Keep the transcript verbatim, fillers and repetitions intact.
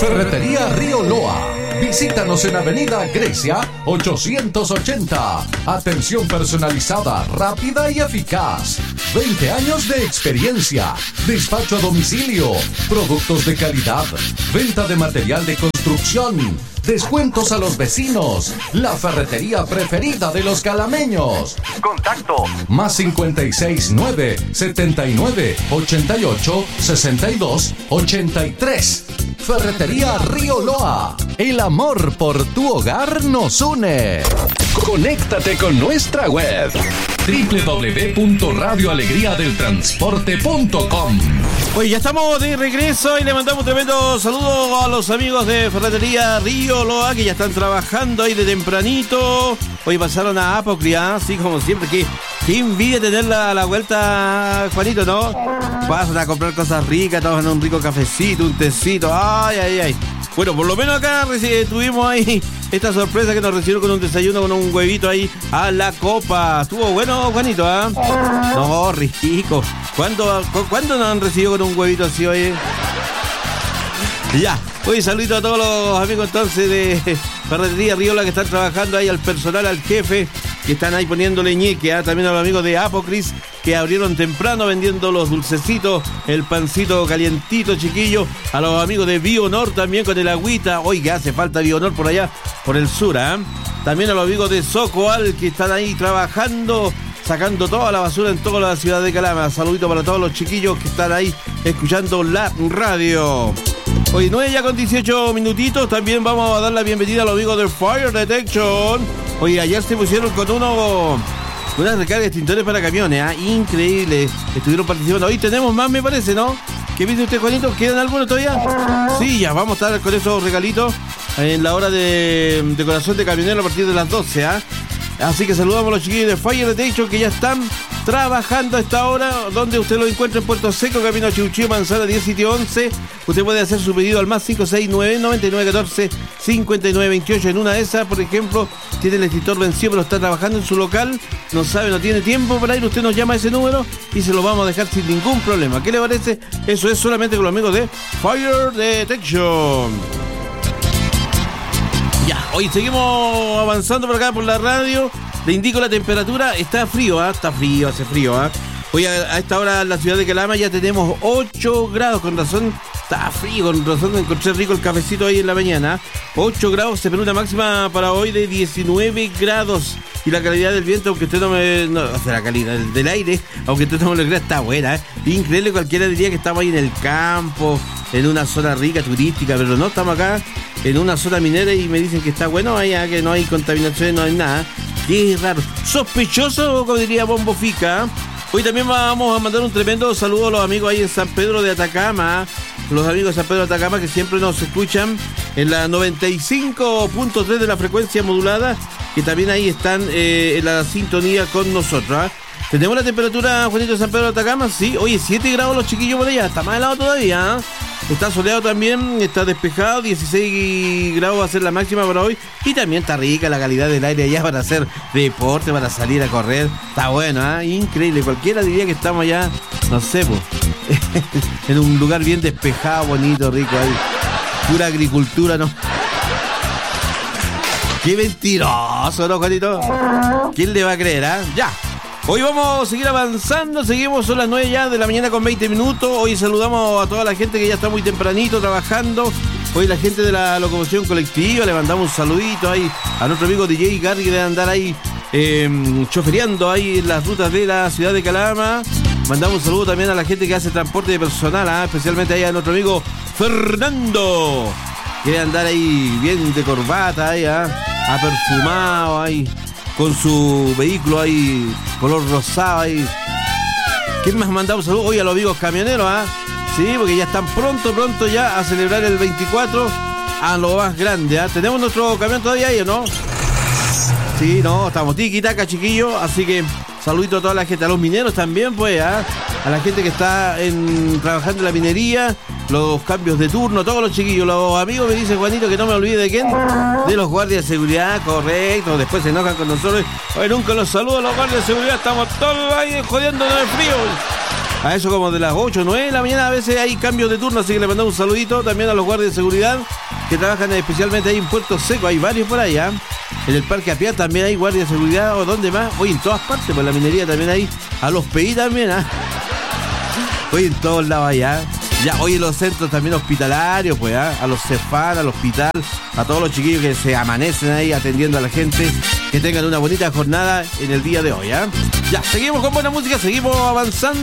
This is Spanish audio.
Ferretería Río Loa. Visítanos en Avenida Grecia ochocientos ochenta. Atención personalizada, rápida y eficaz. veinte años de experiencia. Despacho a domicilio. Productos de calidad. Venta de material de construcción. Descuentos a los vecinos. La ferretería preferida de los calameños. Contacto más cincuenta y seis nueve setenta y nueve ochenta y ocho sesenta y dos ochenta y tres. Ferretería Río Loa. El amor por tu hogar nos une. Conéctate con nuestra web doble u doble u doble u punto radio alegría del transporte punto com. Oye, ya estamos de regreso y le mandamos un tremendo saludo a los amigos de Ferretería Río Loa que ya están trabajando ahí de tempranito. Hoy pasaron a Apocris, así como siempre. Que qué envidia tenerla a la vuelta, Juanito, ¿no? Pasan a comprar cosas ricas, toman un rico cafecito, un tecito. Ay, ay, ay. Bueno, por lo menos acá tuvimos ahí esta sorpresa que nos recibieron con un desayuno, con un huevito ahí a la copa. Estuvo bueno, Juanito, ¿ah? ¿eh? No, rico. ¿Cuándo, ¿Cuándo nos han recibido con un huevito así, oye? Ya. Oye, saludito a todos los amigos entonces de Ferretería Río Loa que están trabajando ahí, al personal, al jefe, que están ahí poniéndole ñeque, ¿eh? También a los amigos de Apocris, que abrieron temprano vendiendo los dulcecitos, el pancito calientito, chiquillo. A los amigos de Bionor también con el agüita. Oiga, hace falta Bionor por allá, por el sur, ¿eh? También a los amigos de Socoal, que están ahí trabajando, sacando toda la basura en toda la ciudad de Calama. Saludito para todos los chiquillos que están ahí escuchando la radio. Hoy nueve ya con dieciocho minutitos. También vamos a dar la bienvenida a los amigos de Fire Detection. Oye, ayer se pusieron con uno, unas recargas de extintores para camiones, ¿eh? Increíble. Estuvieron participando. Hoy tenemos más, me parece, ¿no? ¿Qué dice usted, Juanito? ¿Quedan algunos todavía? Sí, ya vamos a estar con esos regalitos en la hora de decoración de camionero a partir de las doce, ¿ah? ¿eh? Así que saludamos a los chiquillos de Fire Detection que ya están trabajando a esta hora, donde usted lo encuentra en Puerto Seco, camino a Chiuchío, Manzana diez, sitio once. Usted puede hacer su pedido al más cinco seis nueve, noventa y nueve catorce, cincuenta y nueve veintiocho. En una de esas, por ejemplo, tiene el extintor vencido, pero está trabajando en su local, no sabe, no tiene tiempo para ir, usted nos llama a ese número y se lo vamos a dejar sin ningún problema. ¿Qué le parece? Eso es solamente con los amigos de Fire Detection. Ya, hoy seguimos avanzando por acá por la radio. Le indico la temperatura, está frío, ¿eh? Está frío, hace frío, ¿eh? Hoy a, a esta hora en la ciudad de Calama ya tenemos ocho grados, con razón, está frío, con razón encontré rico el cafecito ahí en la mañana. ocho grados, se espera una máxima para hoy de diecinueve grados. Y la calidad del viento, aunque usted no me... No, o sea, la calidad del, del aire, aunque usted no me lo crea, está buena, ¿eh? Increíble, cualquiera diría que estamos ahí en el campo, en una zona rica, turística, pero no, estamos acá en una zona minera y me dicen que está bueno, allá que no hay contaminación, no hay nada. Qué raro. Sospechoso, como diría Bombo Fica. Hoy también vamos a mandar un tremendo saludo a los amigos ahí en San Pedro de Atacama. Los amigos de San Pedro de Atacama que siempre nos escuchan en la noventa y cinco punto tres de la frecuencia modulada, que también ahí están eh, en la sintonía con nosotros, ¿eh? ¿Tenemos la temperatura, Juanito, de San Pedro de Atacama? Sí, oye, siete grados los chiquillos por allá, está más helado todavía, ¿eh? Está soleado también, está despejado, dieciséis grados va a ser la máxima para hoy. Y también está rica la calidad del aire allá para hacer deporte, para salir a correr. Está bueno, ¿eh? Increíble, cualquiera diría que estamos allá, no sé, pues, en un lugar bien despejado, bonito, rico ahí. Pura agricultura, ¿no? Qué mentiroso, ¿no, Juanito? ¿Quién le va a creer, ah? ¿eh? Ya. Hoy vamos a seguir avanzando, seguimos, son las nueve ya de la mañana con veinte minutos. Hoy saludamos a toda la gente que ya está muy tempranito trabajando. Hoy la gente de la locomoción colectiva, le mandamos un saludito ahí a nuestro amigo D J Gary, que debe andar ahí eh, chofereando ahí en las rutas de la ciudad de Calama. Mandamos un saludo también a la gente que hace transporte de personal, ¿eh? Especialmente ahí a nuestro amigo Fernando, que debe andar ahí bien de corbata, ahí, ¿eh? Aperfumado ahí, con su vehículo ahí, color rosado ahí. ¿Quién más mandaba un saludo? Hoy a los amigos camioneros, ¿ah? ¿eh? Sí, porque ya están pronto, pronto ya a celebrar el veinticuatro a lo más grande, ¿ah? ¿eh? ¿Tenemos nuestro camión todavía ahí o no? Sí, no, estamos tiki-taka, chiquillos, así que saludito a toda la gente, a los mineros también, pues, ¿ah? ¿eh? A la gente que está en, trabajando en la minería, los cambios de turno, todos los chiquillos, los amigos me dicen, Juanito, que no me olvide de quién, de los guardias de seguridad, correcto, después se enojan con nosotros. Hoy nunca los saludo a los guardias de seguridad, estamos todos ahí jodiendo de frío. a eso como de las ocho, nueve de la mañana. A veces hay cambios de turno, así que le mandamos un saludito también a los guardias de seguridad que trabajan especialmente ahí en Puerto Seco. Hay varios por allá. En el Parque Apiá también hay guardias de seguridad. ¿O dónde más? Hoy en todas partes, por la minería también hay. A los P I también, ¿ah? Hoy en todos lados allá. Ya, hoy en los centros también hospitalarios, pues, ¿ah? A los Cefán, al hospital, a todos los chiquillos que se amanecen ahí atendiendo a la gente. Que tengan una bonita jornada en el día de hoy, ¿ah? Ya, seguimos con buena música, seguimos avanzando.